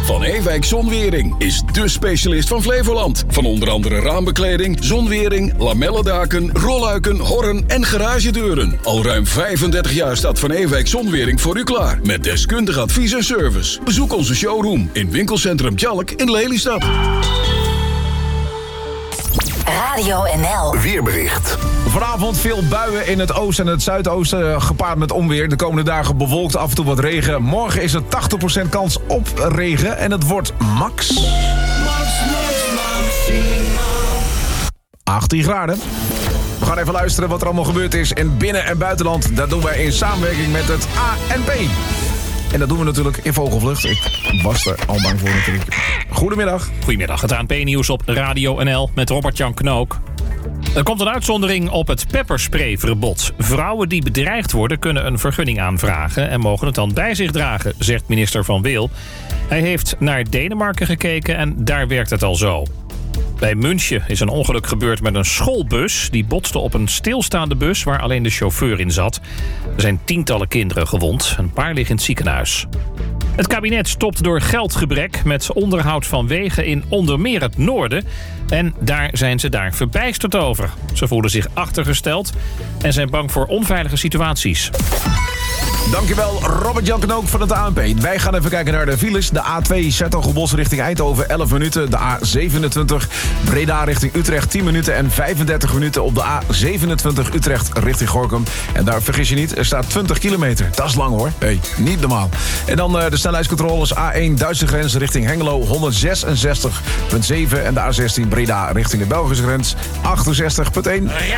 Van Ewijk Zonwering is dé specialist van Flevoland. Van onder andere raambekleding, zonwering, lamellendaken, rolluiken, horren en garagedeuren. Al ruim 35 jaar staat Van Ewijk Zonwering voor u klaar. Met deskundig advies en service. Bezoek onze showroom in winkelcentrum Tjalk in Lelystad. Radio NL. Weerbericht. Vanavond veel buien in het oosten en het zuidoosten, gepaard met onweer. De komende dagen bewolkt, af en toe wat regen. Morgen is er 80% kans op regen en het wordt max 18 graden. We gaan even luisteren wat er allemaal gebeurd is in binnen- en buitenland. Dat doen wij in samenwerking met het ANP. En dat doen we natuurlijk in vogelvlucht. Ik was er al bang voor natuurlijk. Goedemiddag. Goedemiddag, het ANP-nieuws op Radio NL met Robert-Jan Knook. Er komt een uitzondering op het peppersprayverbod. Vrouwen die bedreigd worden kunnen een vergunning aanvragen en mogen het dan bij zich dragen, zegt minister Van Wil. Hij heeft naar Denemarken gekeken en daar werkt het al zo. Bij München is een ongeluk gebeurd met een schoolbus. Die botste op een stilstaande bus waar alleen de chauffeur in zat. Er zijn tientallen kinderen gewond. Een paar liggen in het ziekenhuis. Het kabinet stopt door geldgebrek met onderhoud van wegen in onder meer het noorden. En daar zijn ze verbijsterd over. Ze voelen zich achtergesteld en zijn bang voor onveilige situaties. Dankjewel Robert-Jan Knook van het ANP. Wij gaan even kijken naar de files. De A2 Zertogenbosch richting Eindhoven 11 minuten. De A27 Breda richting Utrecht 10 minuten en 35 minuten op de A27 Utrecht richting Gorinchem. En daar vergis je niet, er staat 20 kilometer. Dat is lang hoor. Hey, niet normaal. En dan de snelheidscontroles A1 Duitse grens richting Hengelo 166,7 en de A16 Breda richting de Belgische grens 68,1.